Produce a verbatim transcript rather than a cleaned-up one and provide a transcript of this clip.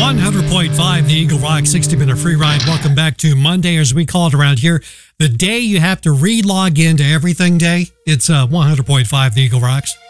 one hundred point five, the Eagle Rock sixty minute free ride. Welcome back to Monday, as we call it around here. The day you have to re-log into everything day. It's uh, one hundred point five, the Eagle Rocks.